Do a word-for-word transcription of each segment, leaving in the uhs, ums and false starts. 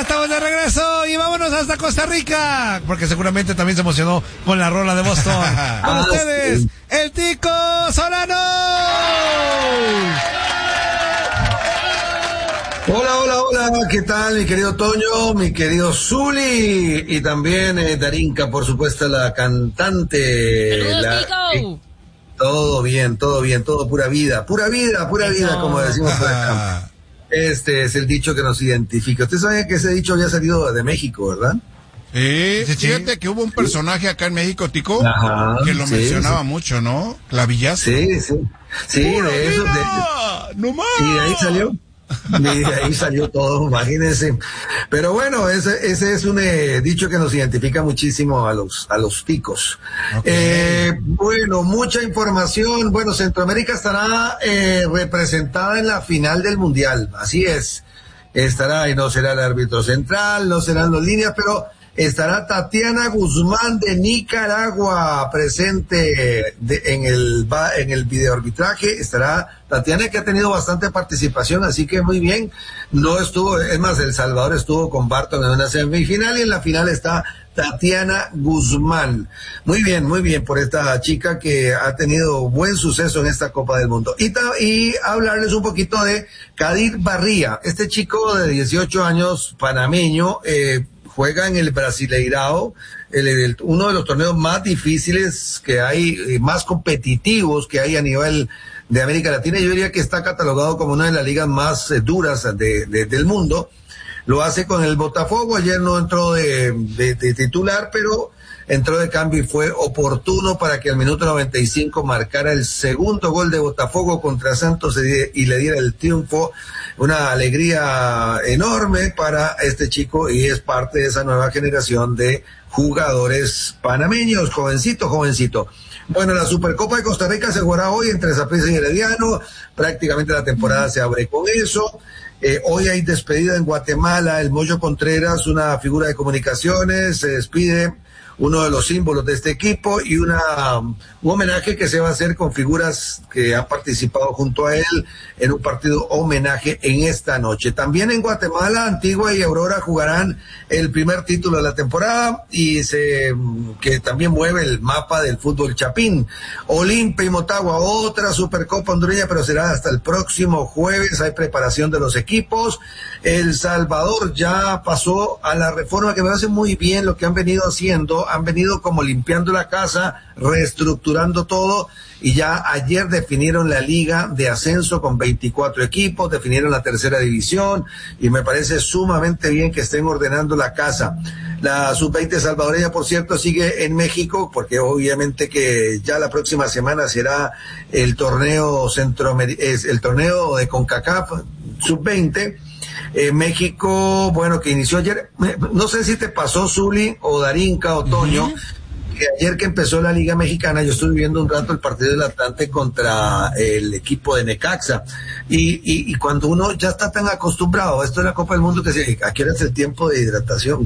estamos de regreso y vámonos hasta Costa Rica, porque seguramente también se emocionó con la rola de Boston. Con ustedes, el Tico Solano. Hola, hola, hola, ¿qué tal mi querido Toño, mi querido Zuli y también eh, Darinka, por supuesto, la cantante. ¡Saludos, la, Tico! eh, todo bien, todo bien, todo pura vida, pura vida, pura Eso. vida, como decimos por acá. Este es el dicho que nos identifica. Usted sabe que ese dicho había salido de México, ¿verdad? Sí, Sí, sí. fíjate que hubo un personaje acá en México, Tico, Ajá, que lo sí, mencionaba sí. mucho, ¿no? Clavillazo. Sí, sí, sí, ¡Pura de eso, vida! de, ¡No más! y de ahí salió. Y de ahí salió todo, imagínense. Pero bueno, ese, ese es un eh, dicho que nos identifica muchísimo a los, a los ticos. Okay. Eh, bueno, mucha información. Bueno, Centroamérica estará eh, representada en la final del Mundial, así es. Estará, y no será el árbitro central, no serán los líneas, pero estará Tatiana Guzmán de Nicaragua presente de, en el en el videoarbitraje. Estará Tatiana, que ha tenido bastante participación, así que muy bien. No estuvo, es más, El Salvador estuvo con Barton en una semifinal y en la final está Tatiana Guzmán. Muy bien, muy bien por esta chica que ha tenido buen suceso en esta Copa del Mundo. Y, ta, y hablarles un poquito de Kadir Barría, este chico de dieciocho años, panameño, eh, juega en el Brasileirao, el, el, uno de los torneos más difíciles que hay, eh, más competitivos que hay a nivel de América Latina. Yo diría que está catalogado como una de las ligas más eh, duras de, de, del mundo. Lo hace con el Botafogo. Ayer no entró de, de, de titular, pero entró de cambio y fue oportuno para que al minuto noventa y cinco marcara el segundo gol de Botafogo contra Santos y le diera el triunfo. Una alegría enorme para este chico y es parte de esa nueva generación de jugadores panameños, jovencito, jovencito. Bueno, la Supercopa de Costa Rica se jugará hoy entre Saprissa y Herediano. Prácticamente la temporada se abre con eso. Eh, hoy hay despedida en Guatemala. El Moyo Contreras, una figura de comunicaciones, se despide, uno de los símbolos de este equipo, y una um, un homenaje que se va a hacer con figuras que han participado junto a él en un partido homenaje en esta noche. También en Guatemala, Antigua y Aurora jugarán el primer título de la temporada y se que también mueve el mapa del fútbol chapín. Olimpia y Motagua, otra Supercopa hondureña, pero será hasta el próximo jueves. Hay preparación de los equipos. El Salvador ya pasó a la reforma, que me hace muy bien lo que han venido haciendo. Han venido como limpiando la casa, reestructurando todo, y ya ayer definieron la liga de ascenso con veinticuatro equipos, definieron la tercera división, y me parece sumamente bien que estén ordenando la casa. La sub veinte salvadoreña, por cierto, sigue en México, porque obviamente que ya la próxima semana será el torneo centroamericano, el torneo de CONCACAF sub veinte. Eh, México, bueno, que inició ayer, no sé si te pasó, Zuli, o Darinka, o Toño, uh-huh. que ayer que empezó la Liga Mexicana, yo estuve viendo un rato el partido del Atlante contra el equipo de Necaxa, y, y, y cuando uno ya está tan acostumbrado a esto de la Copa del Mundo, que se, aquí era el tiempo de hidratación.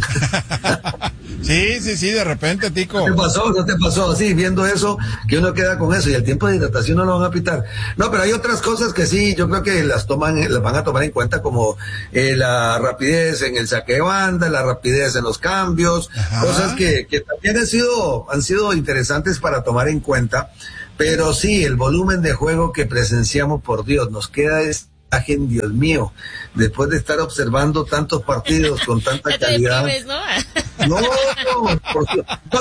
Sí, sí, sí, de repente, Tico. ¿No te pasó? ¿No te pasó? Así, viendo eso, que uno queda con eso, y el tiempo de hidratación no lo van a pitar. No, pero hay otras cosas que sí, yo creo que las toman, las van a tomar en cuenta, como eh, la rapidez en el saque de banda, la rapidez en los cambios, ajá, cosas que, que también han sido, han sido interesantes para tomar en cuenta. Pero sí, el volumen de juego que presenciamos, por Dios, nos queda es... Dios mío, después de estar observando tantos partidos con tanta calidad. Deprimes, ¿no? No, por,